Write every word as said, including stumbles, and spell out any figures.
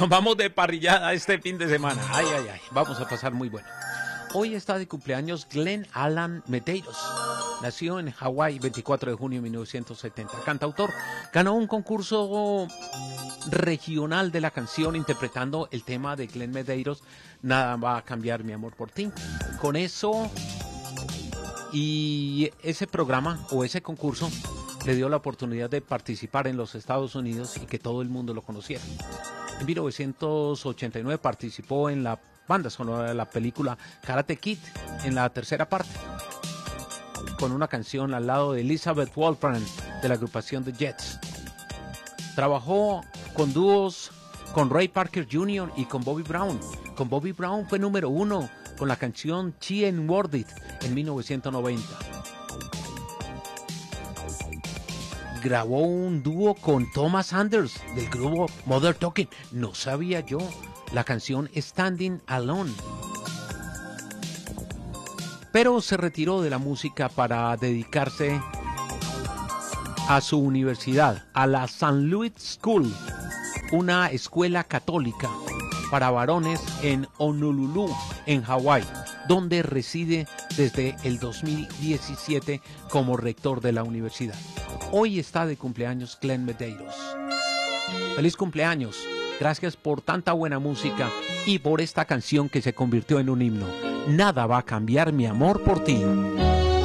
Nos vamos de parrillada este fin de semana. Ay, ay, ay, vamos a pasar muy bueno. Hoy está de cumpleaños Glenn Alan Medeiros. Nació en Hawái veinticuatro de junio de mil novecientos setenta. Cantautor, ganó un concurso regional de la canción interpretando el tema de Glenn Medeiros, Nada va a cambiar mi amor por ti. Con eso y ese programa o ese concurso le dio la oportunidad de participar en los Estados Unidos y que todo el mundo lo conociera. En mil novecientos ochenta y nueve participó en la banda sonora de la película Karate Kid en la tercera parte, con una canción al lado de Elizabeth Wolfram de la agrupación The Jets. Trabajó con dúos con Ray Parker junior y con Bobby Brown. Con Bobby Brown fue número uno con la canción She Ain't Worth It en mil novecientos noventa. Grabó un dúo con Thomas Anders del grupo Mother Talking. No sabía yo. La canción Standing Alone. Pero se retiró de la música para dedicarse a su universidad, a la Saint Louis School, una escuela católica para varones en Honolulu, en Hawái, donde reside desde el dos mil diecisiete como rector de la universidad. Hoy está de cumpleaños Glenn Medeiros. ¡Feliz cumpleaños! Gracias por tanta buena música y por esta canción que se convirtió en un himno. Nada va a cambiar mi amor por ti.